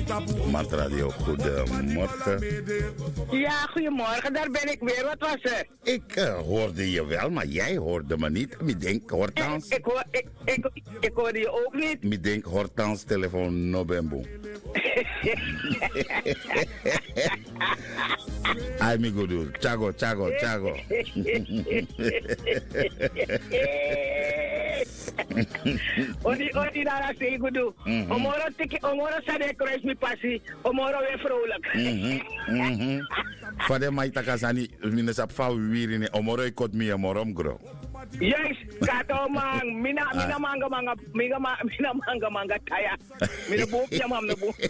Mart Radio, goedemorgen. Ja, goedemorgen, daar ben ik weer. Wat was er? Ik hoorde je wel, maar jij hoorde me niet. Ik denk Hortans. Ik hoorde je ook niet. Ik denk Hortans telefoon Nobembo. Ai, mi goedoe. Chago. Odi daar zeg ik doe. Omoro sade kruis mi passie. Omoro weer vrolijk. Fade mai takasani minesap fa wirini omoro ikot mi amorom gro. Juist, kato man, mina manga taya. Mina boek ja man, na boek.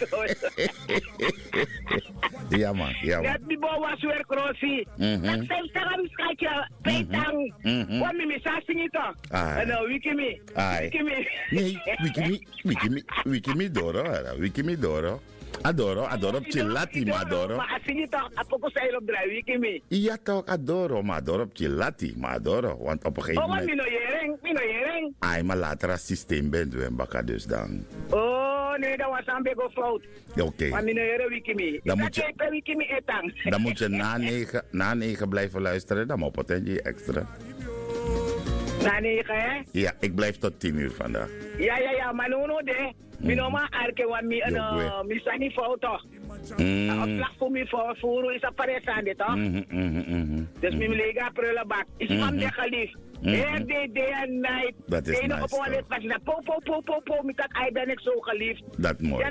Ja man. Dat die bo was weer crossie. Dat zijn sagam skatja, petang. Wat mi misasing ito. Ano, wikimi. Nee, wikimi doro. Adoro chilati, ma adoro. Ma asing ito, apoko sa ilog dra, wikimi. Ja toch, adoro chilati, ma adoro. Want op een gegeven moment... Mino yereng. Ai, maar later als systeem bent we baka dus dan. Oh, nee, dat was een beetje fout. Oké. Maar mino yereng wikimi. Dan moet je... wikimi etang. Dan moet je na 9 blijven luisteren, dan moet je extra. Na 9, hè? Ja, ik blijf tot 10 uur vandaag. Ja, maar no de. Minoma arke wa mi sani foto. Op slag voor mi voor is aparecende toch? Dus mi lega prula bak. Is van de geliefd. Day and night. Dat is nice. Op een pas na po mi kat ai ben ik zo geliefd. Dat mooi.